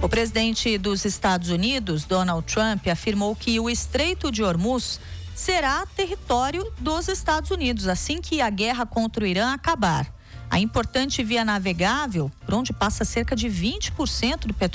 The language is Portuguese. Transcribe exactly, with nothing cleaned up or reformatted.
O presidente dos Estados Unidos, Donald Trump, afirmou que o Estreito de Hormuz será território dos Estados Unidos assim que a guerra contra o Irã acabar. A importante via navegável, por onde passa cerca de vinte por cento do petróleo